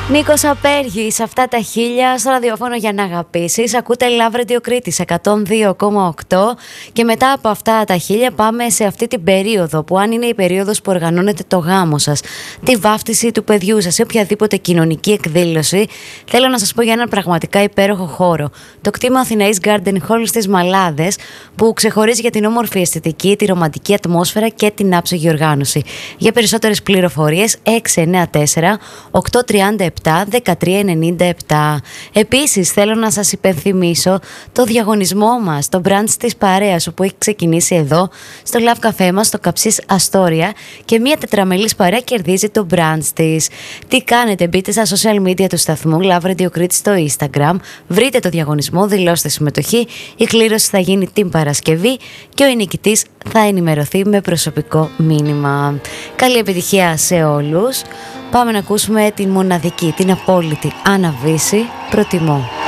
Νίκος Απέργης, αυτά τα χίλια στο ραδιόφωνο για να αγαπήσεις. Ακούτε Love Radio Κρήτης 102,8 και μετά από αυτά τα χίλια πάμε σε αυτή την περίοδο που αν είναι η περίοδος που οργανώνετε το γάμο σας, τη βάφτιση του παιδιού σας, σε οποιαδήποτε κοινωνική εκδήλωση, θέλω να σας πω για έναν πραγματικά υπέροχο χώρο. Το κτήμα Αθηναής Garden Hall στις Μαλάδες, που ξεχωρίζει για την όμορφη αισθητική, τη ρομαντική ατμόσφαιρα και την άψογη οργάνωση. Για περισσότερες πληροφορίες 694 837 1397. Επίσης θέλω να σας υπενθυμίσω το διαγωνισμό μας, το brunch της παρέας, που έχει ξεκινήσει εδώ στο Love Café μας, στο Καψής Αστόρια, και μία τετραμελής παρέα κερδίζει το brunch της. Τι κάνετε? Μπείτε στα social media του σταθμού Love Radio Κρήτη στο Instagram, βρείτε το διαγωνισμό, δηλώστε συμμετοχή. Η κλήρωση θα γίνει την Παρασκευή και ο νικητής θα ενημερωθεί με προσωπικό μήνυμα. Καλή επιτυχία σε όλους. Πάμε να ακούσουμε την μοναδική, την απόλυτη Άννα Βύση, «Προτιμώ».